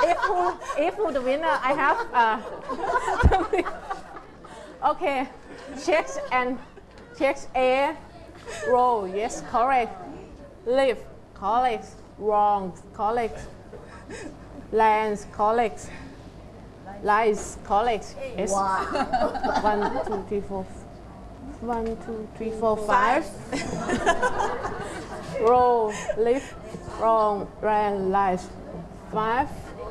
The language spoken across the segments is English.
if who the winner, I have something. Okay, checks A, roll, yes, correct. Live, correct. Wrong, correct. Lands, correct. Lies, correct. Yes. Wow. 1, 2, 3, 4. 1, 2, 3, 4, 5. Roll, live, wrong, lies. 5.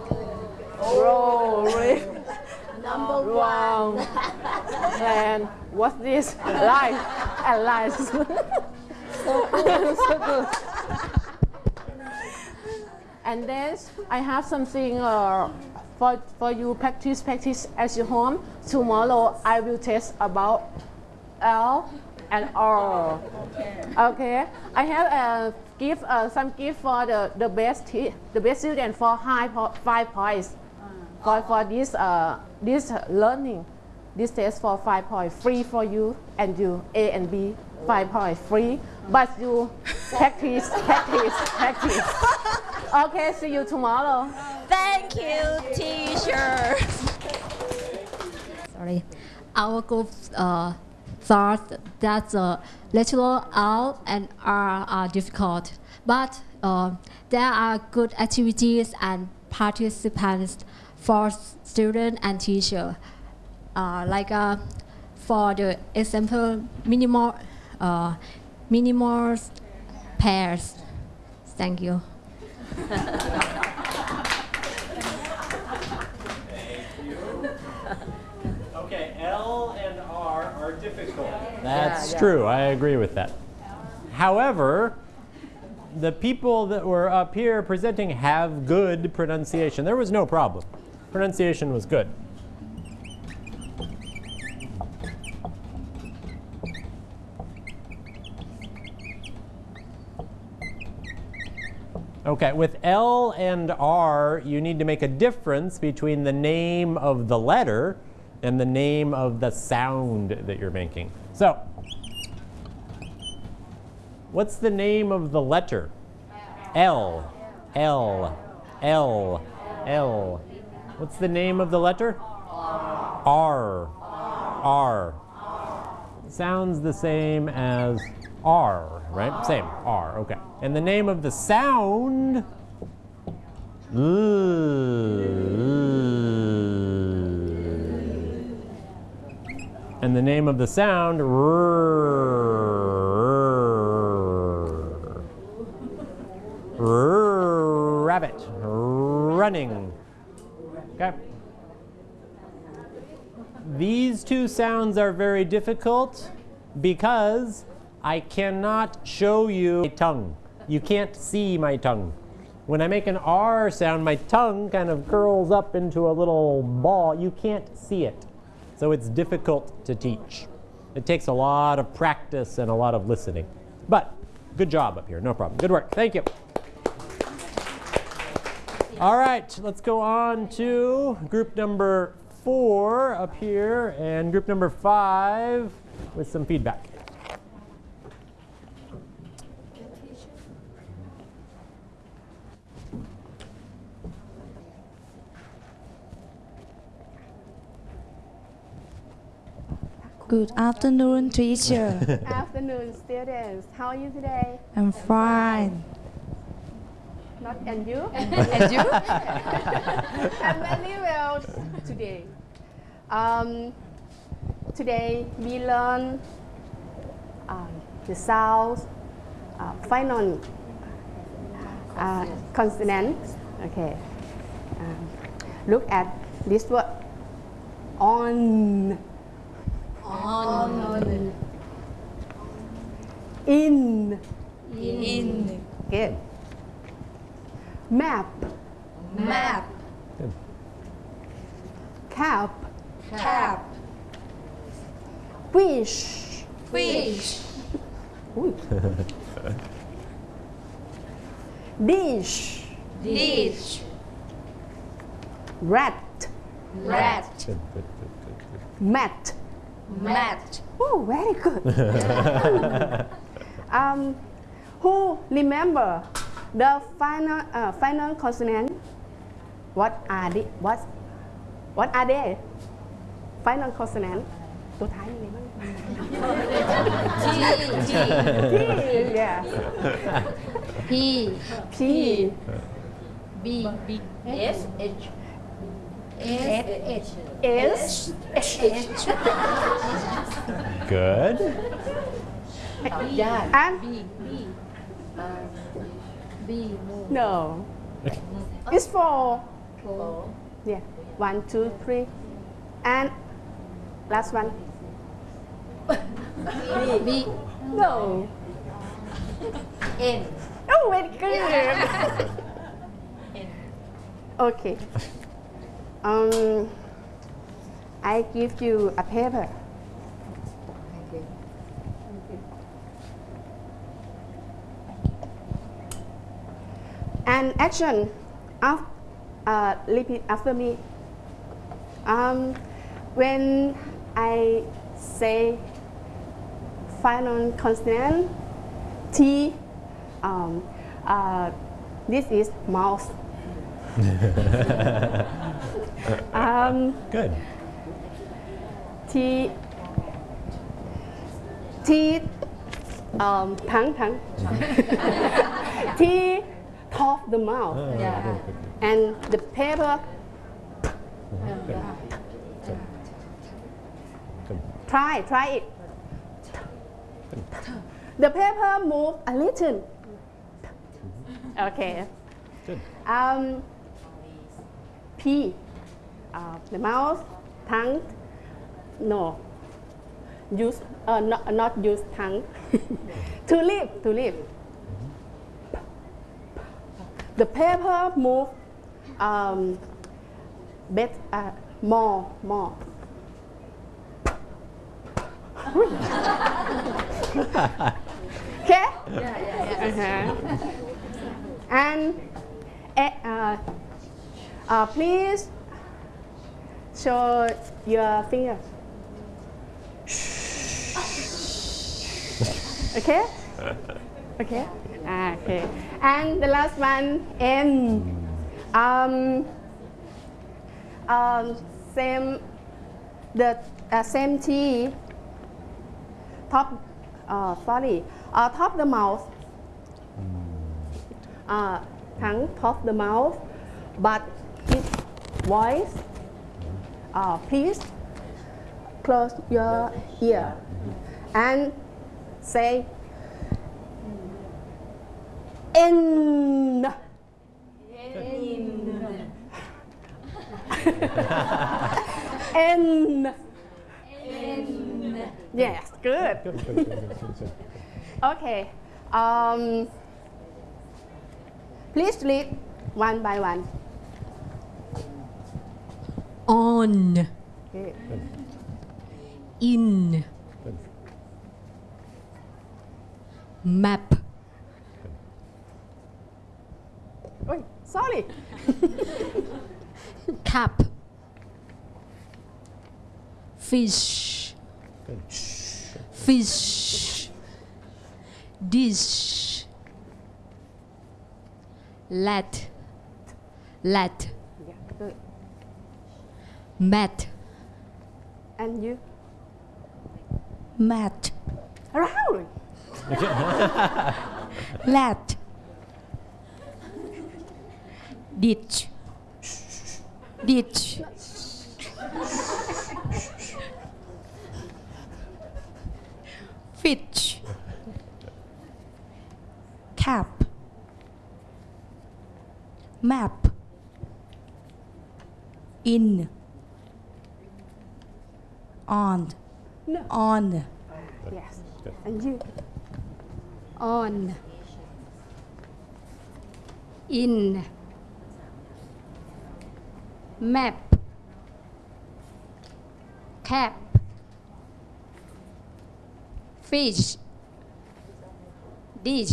Roll, live. Number wrong. 1. And what's this? Lies and lies. So good. And then I have something for you practice at your home. Tomorrow I will test about L and R. Okay. I have some gift for the best student for 5 points. For this learning, this test for 5 points free for you and you A and B 5 points free. But you practice. Okay, see you tomorrow. Thank you, teacher. Sorry, our group thought that the lateral L and R are difficult, but there are good activities and participants for student and teacher. For the example, minimal pairs. Thank you. Okay, L and R are difficult. That's true. I agree with that. However, the people that were up here presenting have good pronunciation. There was no problem. Pronunciation was good. Okay, with L and R, you need to make a difference between the name of the letter and the name of the sound that you're making. So, what's the name of the letter? L, L, L, L. What's the name of the letter? R, R. Sounds the same as R, right? Same, R, okay. And the name of the sound, and the name of the sound, rabbit, running. Okay. These two sounds are very difficult because I cannot show you my tongue. You can't see my tongue. When I make an R sound, my tongue kind of curls up into a little ball. You can't see it. So it's difficult to teach. It takes a lot of practice and a lot of listening. But good job up here, no problem. Good work, thank you. All right, let's go on to group number 4 up here and group number 5 with some feedback. Good afternoon, teacher. Afternoon, students. How are you today? I'm fine. Not and you? And you? I'm very well today. Today we learn the sounds, final consonant. Okay. Look at this word. On. On. In. In. Good. Map. Map. Good. Cap. Cap. Fish. Fish. Dish. Dish. Rat. Rat. Good, good, good, good, good. Mat. Mat. Oh, very good. Who remember the final consonant? What are they? What are they? Final consonant ตัวท้ายมีอะไรบ้าง T yeah P P B S H S H Good. and B no it's four yeah 1 2 3 and last one B no N oh very good okay I give you a paper and action repeat after me when I say final consonant T this is mouse Good. T tongue T top the mouth and the paper try it the paper move a little okay Good. P the mouth tongue no use not use tongue to leave the paper move more okay and please show your finger okay okay okay and the last one N same the same T top top the mouth tongue top the mouth but his voice please close your ear and say N N yes good okay please read one by one On, okay. in, map, Oh, sorry cap, fish, fish, dish, let, yeah good mat, and you mat, around lat, ditch, ditch, fitch, cap, map, in, on, no on, yes and you On, in, map, cap, fish, dish,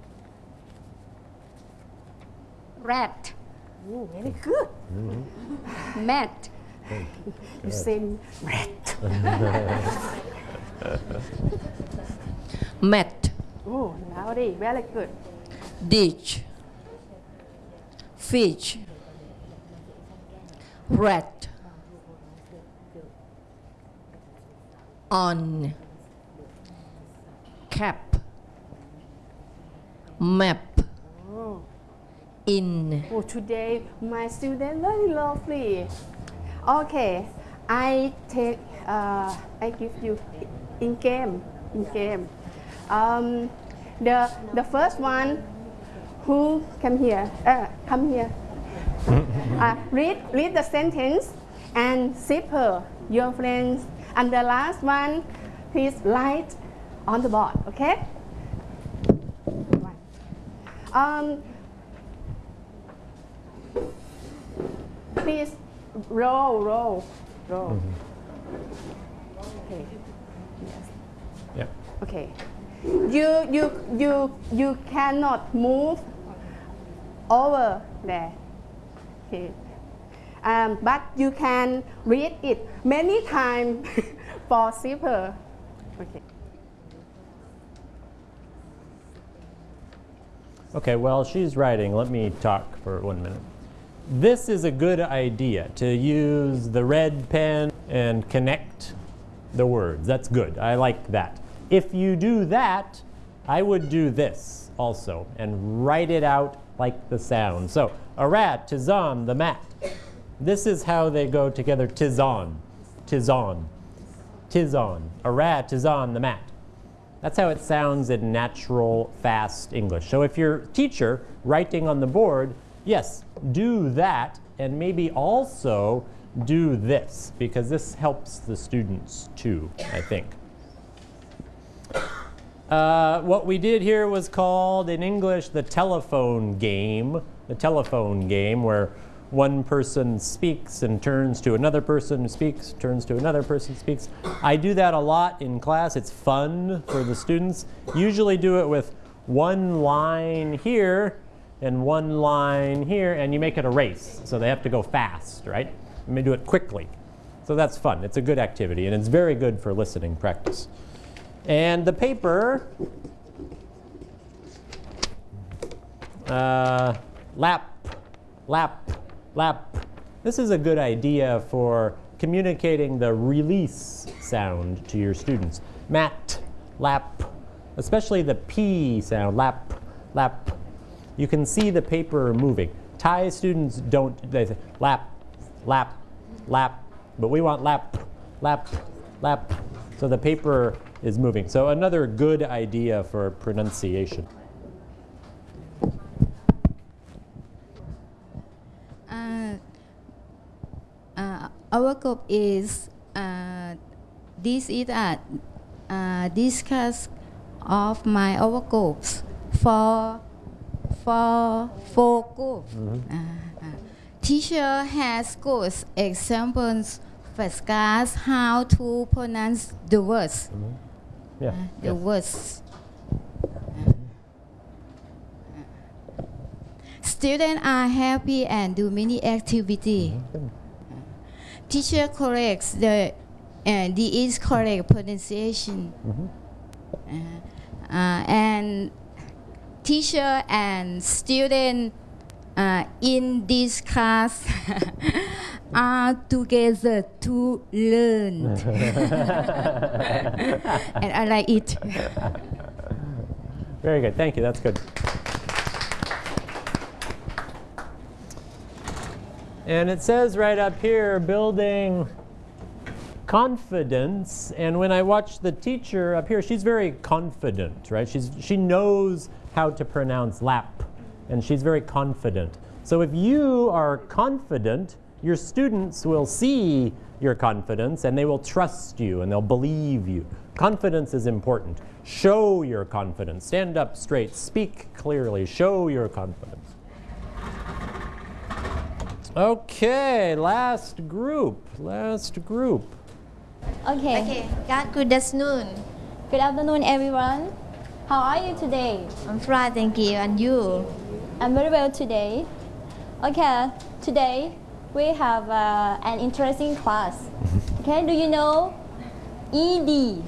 rat, oh, very good mat, you say red mat, oh lovely very good ditch, fish, rat, on, cap, map, in. Oh, today my student very lovely. Okay, I give you in game. The first one who come here. Read the sentence and zipper your friends. And the last one, please write on the board. Okay. Please roll. Okay. Yes. Yeah. Okay. You cannot move over there. Okay. But you can read it many times for zipper. Okay. Okay, while she's writing, let me talk for 1 minute. This is a good idea, to use the red pen and connect the words. That's good. I like that. If you do that, I would do this also and write it out like the sound. So, a rat, 'tis on the mat. This is how they go together. 'Tis on, 'tis on, 'tis on. A rat is on the mat. That's how it sounds in natural, fast English. So if you're a teacher writing on the board, yes, do that, and maybe also do this, because this helps the students too, I think. What we did here was called, in English, the telephone game. The telephone game, where one person speaks and turns to another person who speaks, turns to another person who speaks. I do that a lot in class. It's fun for the students. Usually do it with one line here and one line here, and you make it a race. So they have to go fast, right? You may do it quickly. So that's fun. It's a good activity, and it's very good for listening practice. And the paper, lap. This is a good idea for communicating the release sound to your students. Mat, lap, especially the P sound, lap. You can see the paper moving. Thai students don't, they say lap, but we want lap. So the paper is moving. So another good idea for pronunciation. Our group is this is a discuss of my our groups for groups. Teacher has good examples for us how to pronounce the words. The words. Students are happy and do many activities. Teacher corrects the incorrect pronunciation. And teacher and student in this class are together to learn. And I like it. Very good. Thank you. That's good. And it says right up here, building confidence. And when I watch the teacher up here, she's very confident, right? She knows how to pronounce lap, and she's very confident. So if you are confident, your students will see your confidence, and they will trust you, and they'll believe you. Confidence is important. Show your confidence. Stand up straight. Speak clearly. Show your confidence. Okay, last group. Okay. Good afternoon. Good afternoon, everyone. How are you today? I'm fine, thank you. And you? I'm very well today. Okay, today we have an interesting class. Okay, do you know ED?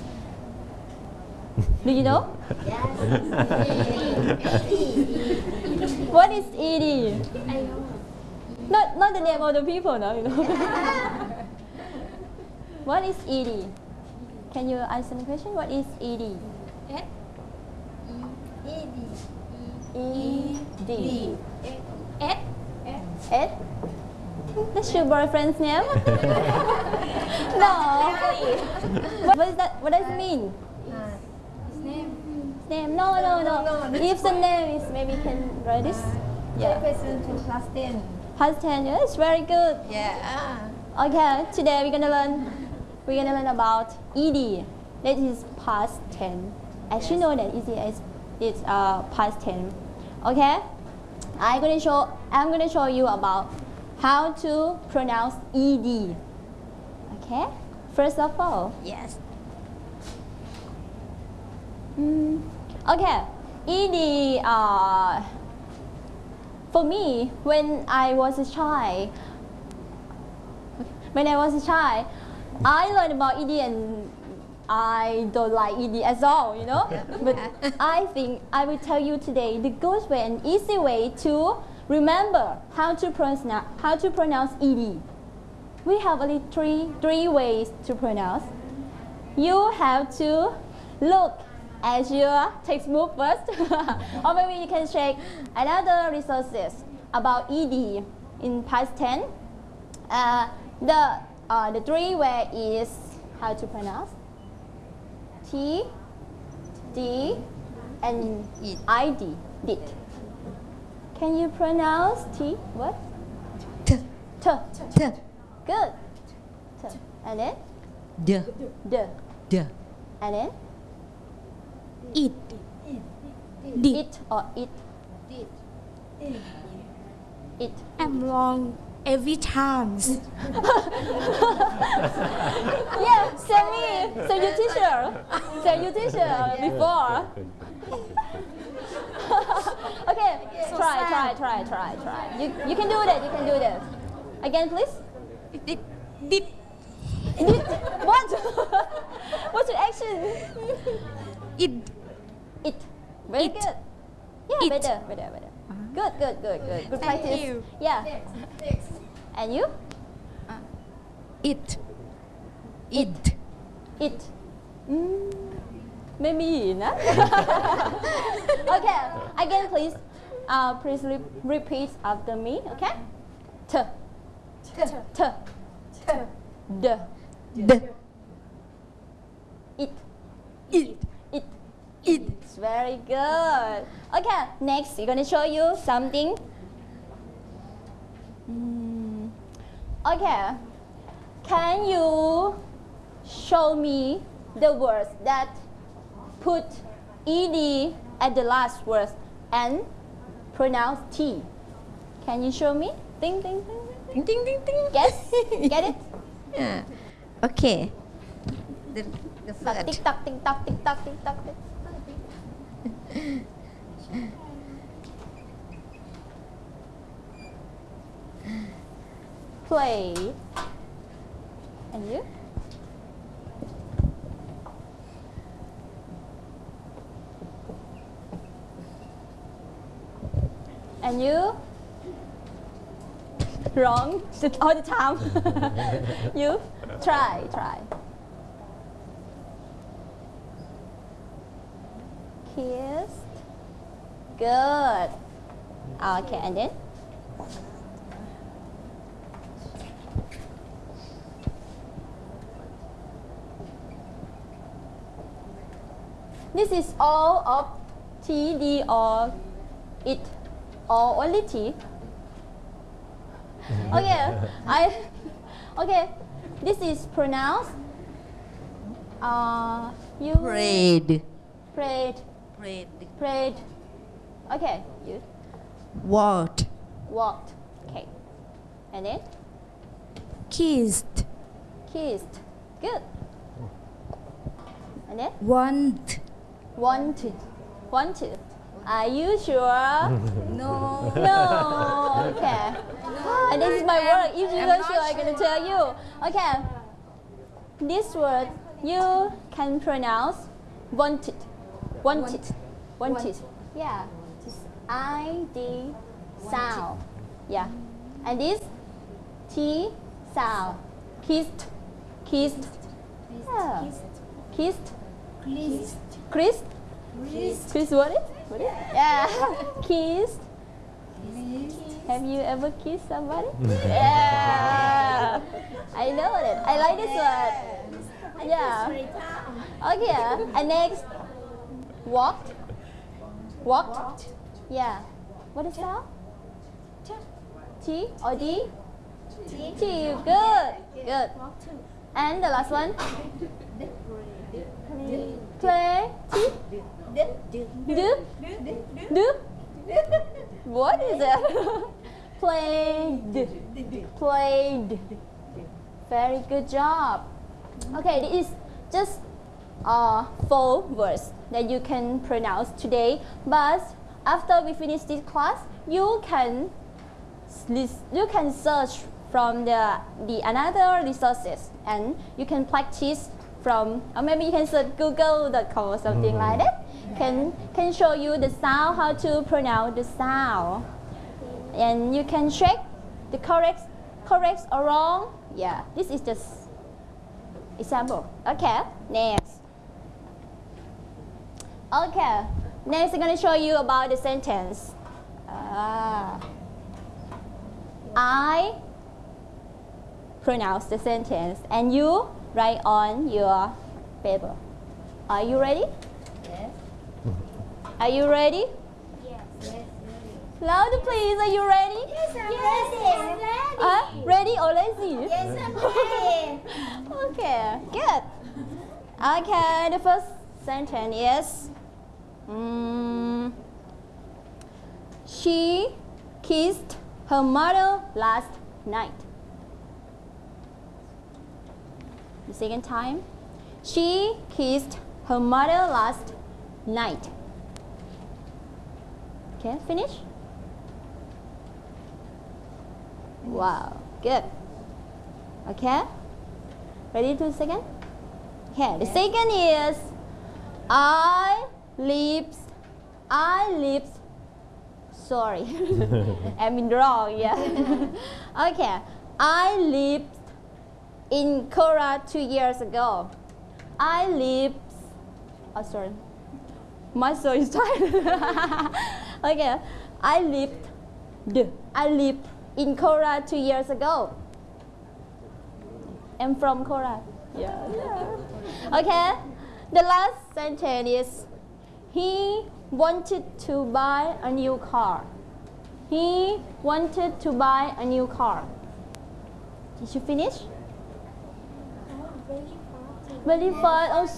Do you know? Yes. What is ED? I know. Not the name of the people, no, you know. What is ED? Can you answer the question? What is ED? ED. S. That's your boyfriend's name? No. What is that? What does it mean? Name. No. If the name is, maybe you can write this. Yeah. Present to class 10. Past 10. Yes, very good. Yeah. Okay. Today we're gonna learn about ED. That is past 10. As you know that it's past 10. Okay. I'm gonna show you about how to pronounce ED. Okay. First of all. Yes. Okay, ED, for me, when I was a child, I learned about ED and I don't like ED at all, you know. But I think I will tell you today the good way and easy way to remember how to pronounce ED. We have only three ways to pronounce. You have to look at your textbook first, or maybe you can check another resources about ED in past 10. The three way is how to pronounce T, D, and ID. Did. Can you pronounce T? What? T. T. T. Good. T. And then D. D. D. And then It. it or it. It. I'm wrong every time. Yeah, same me. So you teacher before. Okay, try. You can do that. Again, please. Did. What? What's your action? It. Very It. good. Yeah, It. better. Good practice. you. Yeah. And you? It. Maybe nah? Okay. Again, please. Please repeat after me. Okay. T. D. D. It. It. It's very good. Okay, next we're gonna show you something. Okay, can you show me the words that put ed at the last word and pronounce T? Can you show me? Ding ding ding. Ding. Guess? Get it? Okay. The first. Tick tock. Play. And you? And you? Wrong all the time. You? Try. Kissed. Good. Okay, and then? This is all of T, D, or it, or only T. Okay, this is pronounced. You Prayed. prayed. Okay, you Walked. walked. Okay, and then Kissed. Good. And then wanted. Are you sure? No. No. Okay. And this is my word. If you're not sure, I'm gonna tell you. Okay. This word you can pronounce wanted. Yeah. Just ID sound. Yeah. And this T sound. Kissed. Kissed. Yeah. Kissed. Kissed. Kissed what is? What is? Yeah. Kissed. Have you ever kissed somebody? Yeah. I know that. I like this word. Yeah. Okay. And next, walked. Walked. Yeah. What is that? T or D? T. Good. Good. And the last one? Play. T. Do. What is it? Played. Played. Very good job. Okay, this is just 4 words that you can pronounce today. But after we finish this class, you can search from the another resources, and you can practice from, or maybe you can search google.com or something like that. Can show you the sound, how to pronounce the sound, and you can check the correct or wrong. Yeah, this is just example. Okay, next. Okay, next I'm going to show you about the sentence. I pronounce the sentence and you write on your paper. Are you ready? Yes. Are you ready? Yes. Louder please, are you ready? Yes, I'm ready. Ready or lazy? Yes, I'm ready. Okay, good. Okay, the first sentence is she kissed her mother last night. The second time, she kissed her mother last night. Okay, finish. Wow, good. Okay, ready to second? Okay, the second is I lives. Sorry, I mean wrong. Yeah. Okay, I lived in Korea 2 years ago. I lived. Oh, sorry. My soul is tired. Okay, I lived in Korea 2 years ago. I'm from Korea. Yeah. Okay, the last sentence is he wanted to buy a new car. He wanted to buy a new car. Did you finish? Very fast. Oh,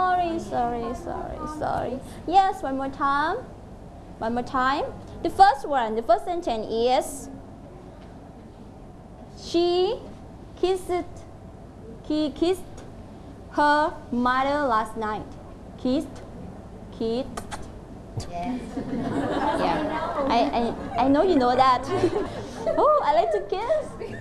sorry. Yes, one more time. The first sentence is he kissed her mother last night. Kissed. Yes. Yeah. I know you know that. Oh, I like to kiss.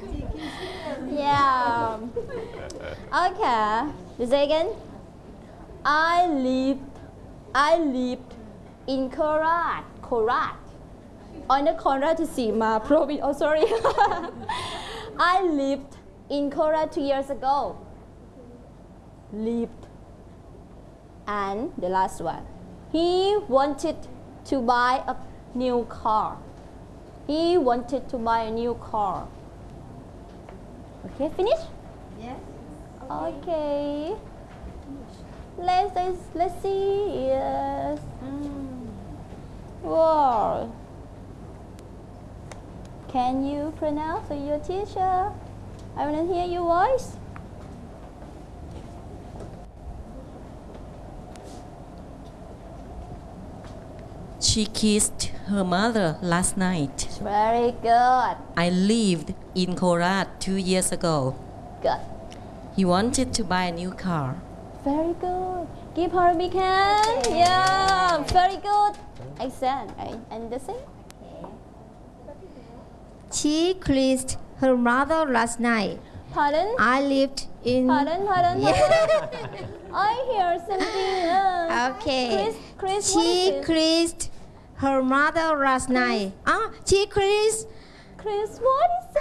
Yeah. Okay. The second. I lived in Korat. On the Korat to see my province. Oh, sorry. I lived in Korea 2 years ago. Lived. And the last one. He wanted to buy a new car. He wanted to buy a new car. Okay, finish? Yes. Okay. Let's see. Yes. Wow. Can you pronounce for your teacher? I want to hear your voice. She kissed her mother last night. Very good. I lived in Korat 2 years ago. Good. He wanted to buy a new car. Very good. Give her a big hand. Yeah, very good. Excellent. And the same. She kissed her mother last night. Pardon? I lived in. Pardon. I hear something. Okay. Chris, She kissed her mother last night. She kissed Chris, what is